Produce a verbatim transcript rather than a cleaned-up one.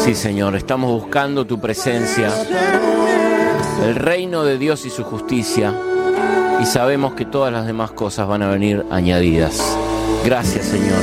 Sí, Señor, estamos buscando tu presencia, el reino de Dios y su justicia, y sabemos que todas las demás cosas van a venir añadidas. Gracias, Señor.